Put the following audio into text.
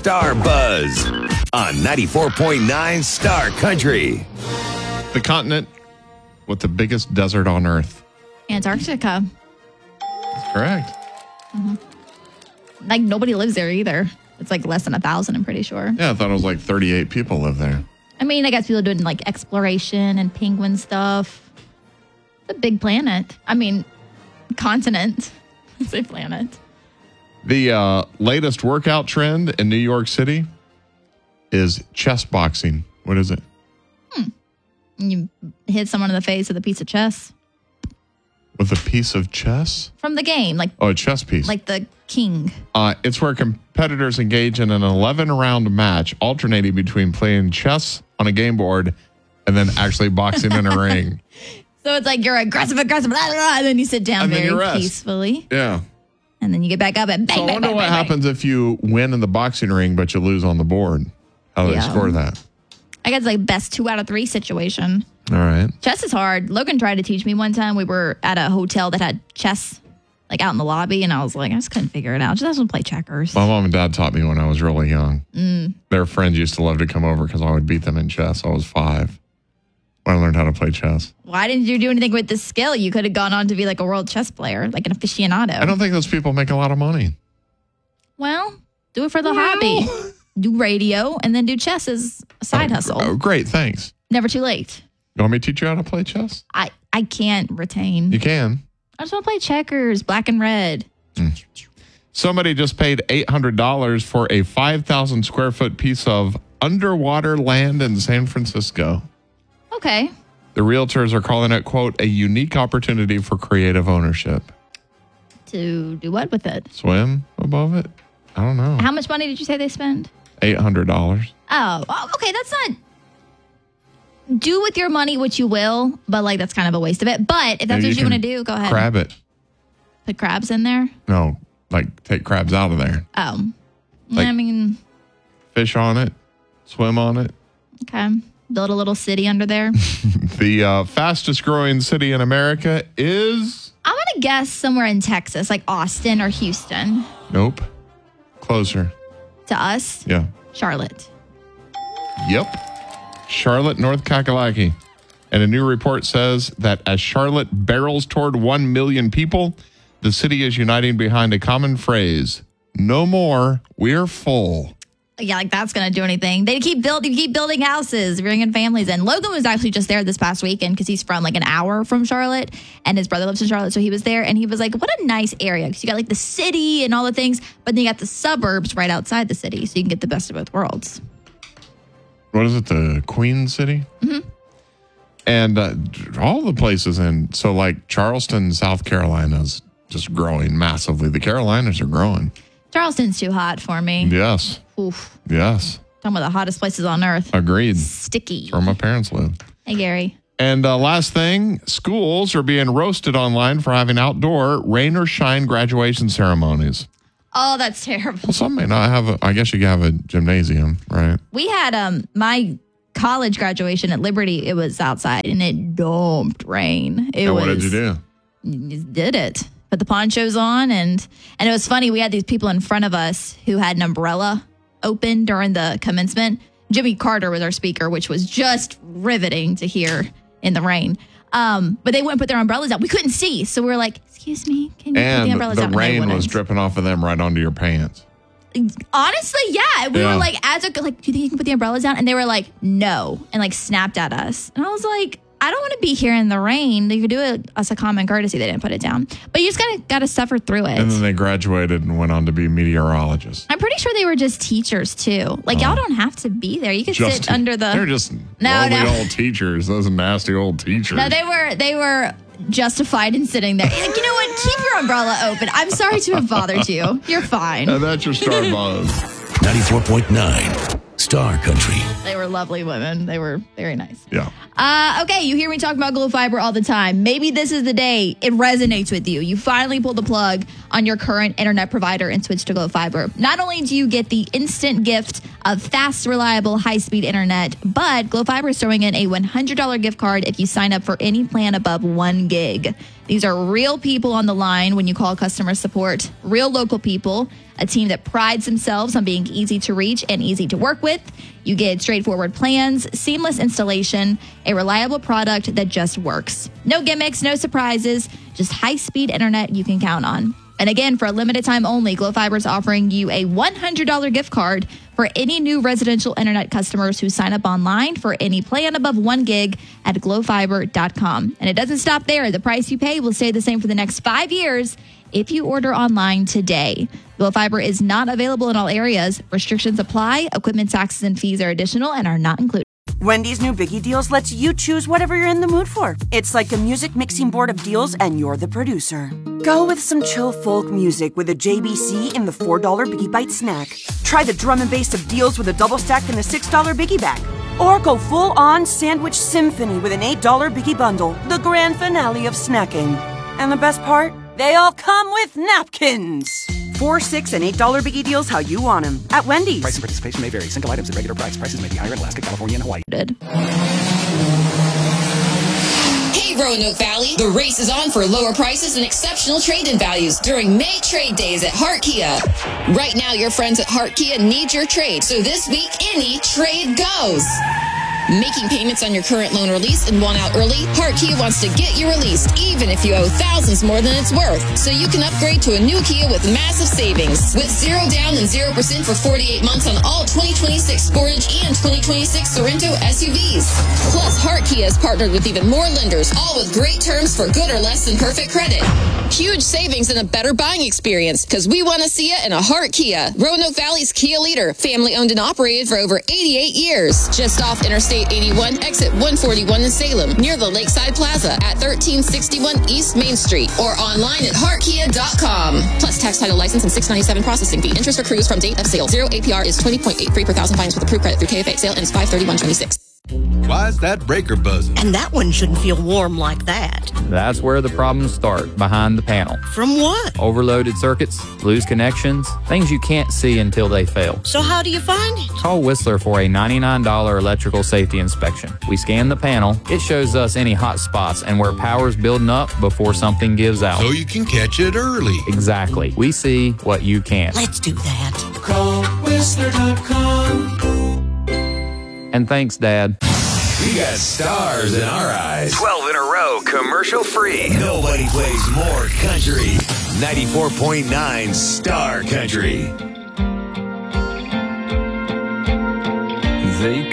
Star Buzz on 94.9 Star Country. The continent with the biggest desert on Earth. Antarctica. That's correct. Like, nobody lives there either. It's like less than 1,000, I'm pretty sure. Yeah, I thought it was like 38 people live there. I mean, I guess people are doing like exploration and penguin stuff. It's a big planet. I mean, continent. It's a planet. The latest workout trend in New York City is chess boxing. What is it? You hit someone in the face with a piece of chess. With a piece of chess? From the game, like Oh, a chess piece. like the king. It's where competitors engage in an 11-round match, alternating between playing chess on a game board and then actually boxing in a ring. So it's like you're aggressive, blah, blah, blah, and then you sit down And then you very rest. peacefully. Yeah. And then you get back up and bang, So I bang, wonder bang, what bang, bang. happens if you win in the boxing ring, but you lose on the board. How do they Yeah. score that? I guess like best 2 out of 3 situation. All right. Chess is hard. Logan tried to teach me one time. We were at a hotel that had chess like out in the lobby, and I was like, I just couldn't figure it out. Just want to play checkers. My mom and dad taught me when I was really young. Their friends used to love to come over because I would beat them in chess. I was 5 when I learned how to play chess. Why didn't you do anything with this skill? You could have gone on to be like a world chess player, like an aficionado. I don't think those people make a lot of money. Well, do it for the hobby. Do radio and then do chess as a side hustle. Oh, great. Thanks. Never too late. You want me to teach you how to play chess? I can't retain. You can. I just want to play checkers, black and red. Somebody just paid $800 for a 5,000 square foot piece of underwater land in San Francisco. Okay. The realtors are calling it, quote, a unique opportunity for creative ownership. To do what with it? Swim above it? I don't know. How much money did you say they spend? $800. Oh, okay. That's not. Do with your money what you will, but like that's kind of a waste of it. But if that's Maybe what you want to can do, go ahead. Crab it. Put crabs in there. No, like take crabs out of there. Oh, Like- I mean, Fish on it. Swim on it. okay. Build a little city under there. The fastest growing city in America is... I'm gonna guess somewhere in Texas, like Austin or Houston. Nope. Closer. To us, Yeah. Charlotte. Yep. Charlotte, North Kakalaki. And a new report says that as Charlotte barrels toward 1 million people, the city is uniting behind a common phrase. No more, we're full. Yeah, like that's gonna do anything. They keep building houses, bringing families in. Logan was actually just there this past weekend because he's from like an hour from Charlotte, and his brother lives in Charlotte, so he was there, and he was like, "What a nice area!" Because you got like the city and all the things, but then you got the suburbs right outside the city, so you can get the best of both worlds. What is it? The Queen City? Mm-hmm. And all the places in, so like Charleston, South Carolina is just growing massively. The Carolinas are growing. Charleston's too hot for me. Yes. Oof, Yes. talking about the hottest places on earth. Agreed. Sticky. Where my parents live. Hey, Gary. And last thing, schools are being roasted online for having outdoor rain or shine graduation ceremonies. Oh, that's terrible. Well, some may not have I guess you can have a gymnasium, right? We had my college graduation at Liberty. It was outside, and it dumped rain. What did you do? Just did it. Put the ponchos on, and it was funny. We had these people in front of us who had an umbrella open during the commencement. Jimmy Carter was our speaker, which was just riveting to hear in the rain. But they wouldn't put their umbrellas out. We couldn't see, so we were like, "Excuse me, can you put the And umbrellas the out?" And they rain was wouldn't. dripping off of them right onto your pants. Honestly, yeah. We Yeah. were like, "Do you think you can put the umbrellas down?" And they were like, "No," and like snapped at us. And I was like, I don't want to be here in the rain. You could do it as a common courtesy. They didn't put it down, but you just got to suffer through it. And then they graduated and went on to be meteorologists. I'm pretty sure they were just teachers too. Like y'all don't have to be there. You could sit under the. They're just No, lovely no. old teachers. Those nasty old teachers. No, they were justified in sitting there. Like, you know what? Keep your umbrella open. I'm sorry to have bothered you. You're fine. And that's your Star Buzz. 94.9 Star Country. They were lovely women. They were very nice. Yeah. Okay, you hear me talk about Glow Fiber all the time. Maybe this is the day it resonates with you. You finally pulled the plug on your current internet provider and switched to Glow Fiber. Not only do you get the instant gift of fast, reliable, high-speed internet, but Glow Fiber is throwing in a $100 gift card if you sign up for any plan above 1 gig. These are real people on the line when you call customer support, real local people, a team that prides themselves on being easy to reach and easy to work with. You get straightforward plans, seamless installation, a reliable product that just works. No gimmicks, no surprises, just high-speed internet you can count on. And again, for a limited time only, Glo Fiber is offering you a $100 gift card for any new residential internet customers who sign up online for any plan above 1 gig at glofiber.com. And it doesn't stop there. The price you pay will stay the same for the next 5 years if you order online today. Glo Fiber is not available in all areas. Restrictions apply. Equipment taxes and fees are additional and are not included. Wendy's new Biggie Deals lets you choose whatever you're in the mood for. It's like a music mixing board of deals, and you're the producer. Go with some chill folk music with a JBC in the $4 Biggie Bite snack. Try the drum and bass of deals with a double stack in the $6 Biggie Bag. Or go full-on sandwich symphony with an $8 Biggie Bundle, the grand finale of snacking. And the best part? They all come with napkins. $4, $6, and $8 Biggie Deals how you want them at Wendy's. Price and participation may vary. Single items at regular price. Prices may be higher in Alaska, California, and Hawaii. Hey, Roanoke Valley. The race is on for lower prices and exceptional trade-in values during May Trade Days at Hart Kia. Right now, your friends at Hart Kia need your trade. So this week, any trade goes. Making payments on your current loan or lease and want out early? Hart Kia wants to get you released, even if you owe thousands more than it's worth. So you can upgrade to a new Kia with massive savings. With 0 down and 0% for 48 months on all 2026 Sportage and 2026 Sorento SUVs. Plus, Hart Kia is partnered with even more lenders, all with great terms for good or less than perfect credit. Huge savings and a better buying experience, because we want to see you in a Hart Kia. Roanoke Valley's Kia leader, family owned and operated for over 88 years. Just off Interstate 81, exit 141 in Salem, near the Lakeside Plaza at 1361 East Main Street, or online at heartkia.com. Plus tax, title, license, and $6.97 processing fee. Interest accrues from date of sale. 0 APR is 20.83 per thousand finance with approved credit through KFA. Sale ends 5/31/26. Why is that breaker buzzing? And that one shouldn't feel warm like that. That's where the problems start, behind the panel. From what? Overloaded circuits, loose connections, things you can't see until they fail. So how do you find it? Call Whistler for a $99 electrical safety inspection. We scan the panel. It shows us any hot spots and where power's building up before something gives out. So you can catch it early. Exactly. We see what you can't. Let's do that. Call Whistler.com. And thanks, Dad. We got stars in our eyes. 12 in a row, commercial free. Nobody plays more country. 94.9 Star Country. They